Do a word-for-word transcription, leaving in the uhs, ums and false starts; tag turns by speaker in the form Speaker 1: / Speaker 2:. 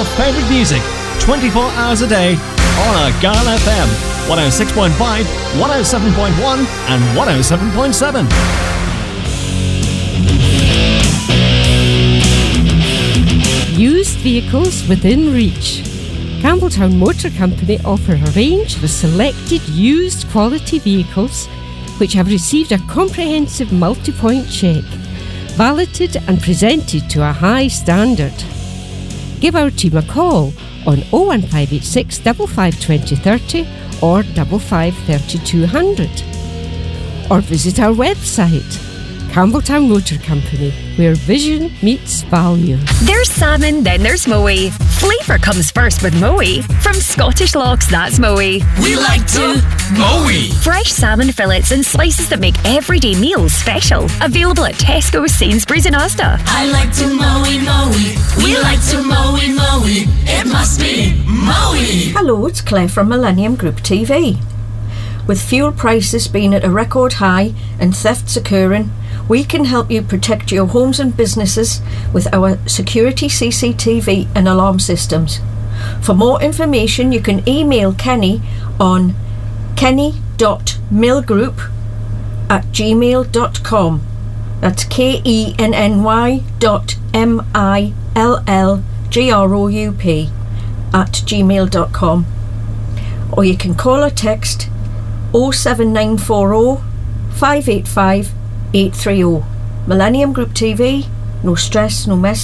Speaker 1: favourite music twenty-four hours a day on Argyle F M, one oh six point five, one oh seven point one and one oh seven point seven.
Speaker 2: Used vehicles within reach. Campbelltown Motor Company offer a range of selected used quality vehicles which have received a comprehensive multi-point check, validated and presented to a high standard. Give our team a call on oh one five eight six, five five two oh three oh or five five three two hundred. Or visit our website, Campbelltown Motor Company, where vision meets value.
Speaker 3: There's salmon, then there's Moe. Flavour comes first with Moe. From Scottish Lochs, that's Moe.
Speaker 4: We like to Moe.
Speaker 3: Fresh salmon fillets and slices that make everyday meals special. Available at Tesco, Sainsbury's and Asda.
Speaker 4: I like to Moe Moe. We like to Moe Moe. It must be Moe.
Speaker 5: Hello, it's Claire from Millennium Group T V. With fuel prices being at a record high and thefts occurring, we can help you protect your homes and businesses with our security C C T V and alarm systems. For more information, you can email Kenny on kenny dot millgroup at gmail dot com. That's K E N N Y dot M I L L G R O U P at gmail dot com. Or you can call or text oh seven nine four oh, five eight five, eight three oh. Millennium Group T V, no stress, no mess.